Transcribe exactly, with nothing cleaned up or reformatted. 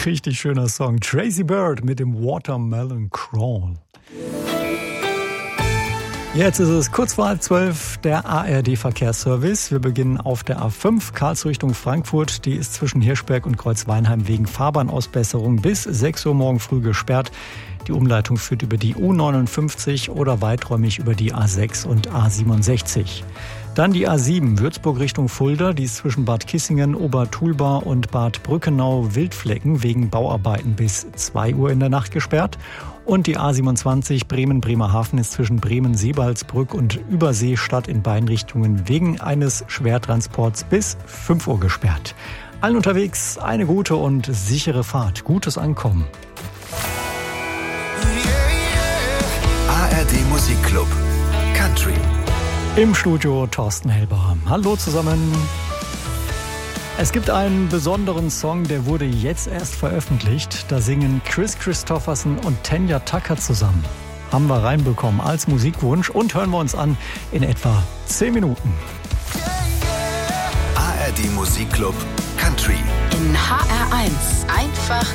Richtig schöner Song. Tracy Bird mit dem Watermelon Crawl. Jetzt ist es kurz vor halb zwölf, der A R D-Verkehrsservice. Wir beginnen auf der A fünf, Karlsruhe Richtung Frankfurt. Die ist zwischen Hirschberg und Kreuzweinheim wegen Fahrbahnausbesserung bis sechs Uhr morgen früh gesperrt. Die Umleitung führt über die U neunundfünfzig oder weiträumig über die A sechs und A siebenundsechzig. Dann die A sieben, Würzburg Richtung Fulda. Die ist zwischen Bad Kissingen, Obertulba und Bad Brückenau-Wildflecken wegen Bauarbeiten bis zwei Uhr in der Nacht gesperrt. Und die A siebenundzwanzig Bremen-Bremerhaven ist zwischen Bremen-Seebaldsbrück und Überseestadt in beiden Richtungen wegen eines Schwertransports bis fünf Uhr gesperrt. Allen unterwegs eine gute und sichere Fahrt. Gutes Ankommen. A R D Musikclub Country. Im Studio Thorsten Helber. Hallo zusammen. Es gibt einen besonderen Song, der wurde jetzt erst veröffentlicht. Da singen Chris Christopherson und Tanya Tucker zusammen. Haben wir reinbekommen als Musikwunsch und hören wir uns an in etwa zehn Minuten. A R D Musikclub Country. In H R eins. Einfach